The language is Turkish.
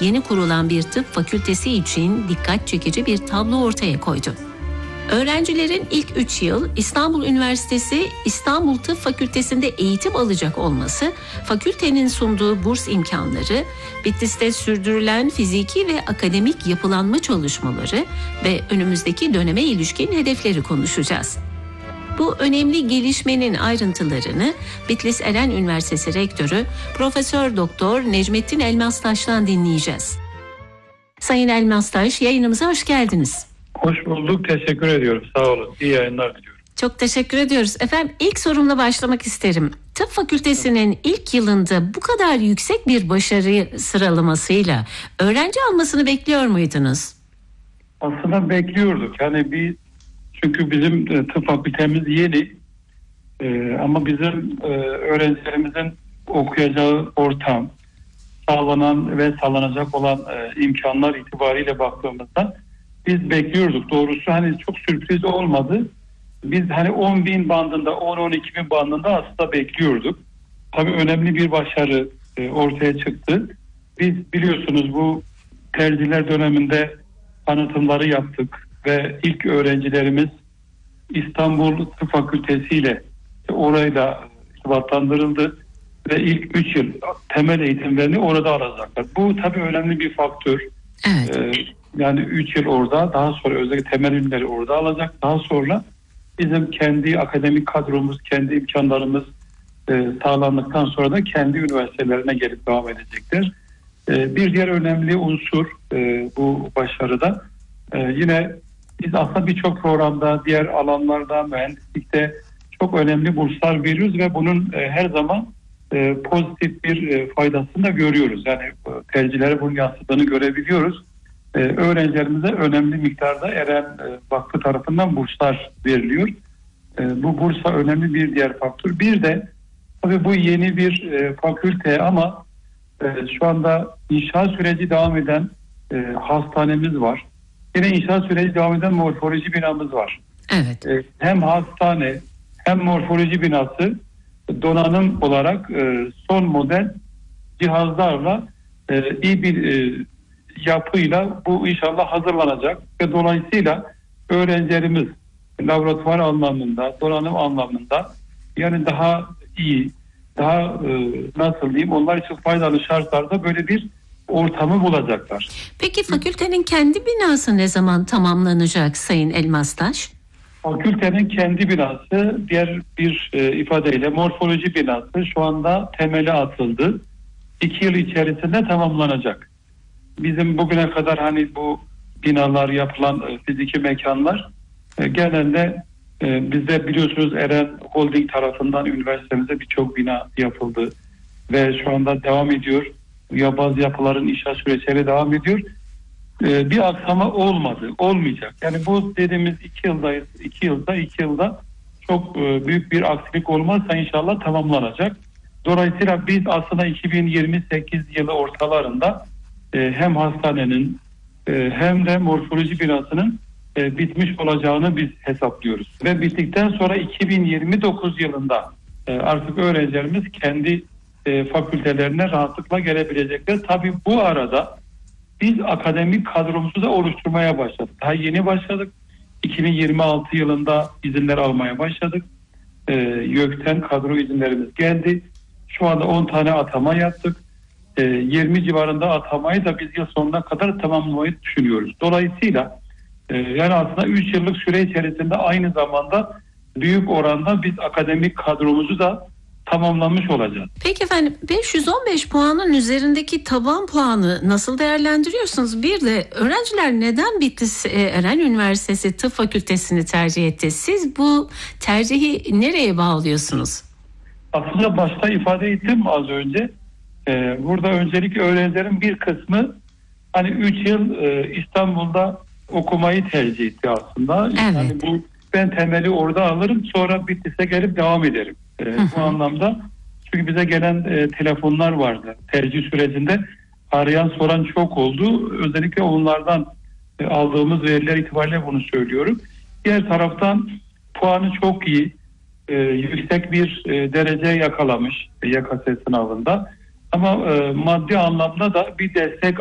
yeni kurulan bir tıp fakültesi için dikkat çekici bir tablo ortaya koydu. Öğrencilerin ilk 3 yıl İstanbul Üniversitesi İstanbul Tıp Fakültesi'nde eğitim alacak olması, fakültenin sunduğu burs imkanları, Bitlis'te sürdürülen fiziki ve akademik yapılanma çalışmaları ve önümüzdeki döneme ilişkin hedefleri konuşacağız. Bu önemli gelişmenin ayrıntılarını Bitlis Eren Üniversitesi Rektörü Profesör Doktor Necmettin Elmastaş'tan dinleyeceğiz. Sayın Elmastaş, yayınımıza hoş geldiniz. Hoş bulduk, teşekkür ediyorum. Sağ olun, iyi yayınlar diliyorum. Çok teşekkür ediyoruz. Efendim, ilk sorumla başlamak isterim. Tıp Fakültesi'nin ilk yılında bu kadar yüksek bir başarı sıralamasıyla öğrenci almasını bekliyor muydunuz? Aslında bekliyorduk. Çünkü bizim tıp fakültemiz yeni ama bizim öğrencilerimizin okuyacağı ortam, sağlanan ve sağlanacak olan imkanlar itibariyle baktığımızda biz bekliyorduk. Doğrusu çok sürpriz olmadı. Biz 10.000 bandında, 10-12 bin bandında aslında bekliyorduk. Tabii önemli bir başarı ortaya çıktı. Biz biliyorsunuz bu tercihler döneminde tanıtımları yaptık ve ilk öğrencilerimiz İstanbul Tıp Fakültesi ile orayla irtibatlandırıldı ve ilk 3 yıl temel eğitimlerini orada alacaklar. Bu tabii önemli bir faktör. Evet. 3 yıl orada, daha sonra özellikle temel ürünleri orada alacak. Daha sonra bizim kendi akademik kadromuz, kendi imkanlarımız sağlandıktan sonra da kendi üniversitelerine gelip devam edecekler. Bir diğer önemli unsur bu başarıda yine biz aslında birçok programda, diğer alanlarda, mühendislikte çok önemli burslar veriyoruz ve bunun her zaman pozitif bir faydasını da görüyoruz. Tercihlere bunun yansıdığını görebiliyoruz. Öğrencilerimize önemli miktarda Eren Vakfı tarafından burslar veriliyor. Bu bursa önemli bir diğer faktör. Bir de tabii bu yeni bir fakülte ama şu anda inşaat süreci devam eden hastanemiz var. Yine inşaat süreci devam eden morfoloji binamız var. Evet. Hem hastane hem morfoloji binası donanım olarak son model cihazlarla iyi bir yapıyla bu inşallah hazırlanacak ve dolayısıyla öğrencilerimiz laboratuvar anlamında, donanım anlamında daha iyi, daha onlar için faydalı şartlarda böyle bir ortamı bulacaklar. Peki fakültenin kendi binası ne zaman tamamlanacak Sayın Elmastaş? Fakültenin kendi binası, diğer bir ifadeyle morfoloji binası şu anda temeli atıldı. 2 yıl içerisinde tamamlanacak. Bizim bugüne kadar bu binalar yapılan fiziki mekanlar genelde bizde biliyorsunuz Eren Holding tarafından üniversitemize birçok bina yapıldı ve şu anda devam ediyor. Ya bazı yapıların inşaat süreçleri devam ediyor. Bir aksama olmadı, olmayacak. Bu dediğimiz 2 yıldayız. 2 yılda çok büyük bir aksilik olmazsa inşallah tamamlanacak. Dolayısıyla biz aslında 2028 yılı ortalarında hem hastanenin hem de morfoloji binasının bitmiş olacağını biz hesaplıyoruz. Ve bittikten sonra 2029 yılında artık öğrencilerimiz kendi fakültelerine rahatlıkla gelebilecekler. Tabii bu arada biz akademik kadromuzu da oluşturmaya başladık. Daha yeni başladık. 2026 yılında izinler almaya başladık. YÖK'ten kadro izinlerimiz geldi. Şu anda 10 tane atama yaptık. 20 civarında atamayı da biz yıl sonuna kadar tamamlamayı düşünüyoruz. Dolayısıyla aslında 3 yıllık süre içerisinde aynı zamanda büyük oranda biz akademik kadromuzu da tamamlanmış olacağız. Peki efendim, 515 puanın üzerindeki taban puanı nasıl değerlendiriyorsunuz? Bir de öğrenciler neden Bitlis Eren Üniversitesi Tıp Fakültesini tercih etti? Siz bu tercihi nereye bağlıyorsunuz? Aslında başta ifade ettim az önce. Burada öncelikle öğrencilerin bir kısmı 3 yıl İstanbul'da okumayı tercih etti aslında. Evet. Ben temeli orada alırım, sonra Bitlis'e gelip devam ederim. Bu anlamda çünkü bize gelen telefonlar vardı. Tercih sürecinde arayan soran çok oldu. Özellikle onlardan aldığımız veriler itibariyle bunu söylüyorum. Diğer taraftan puanı çok iyi, yüksek bir derece yakalamış YKS sınavında. Ama maddi anlamda da bir destek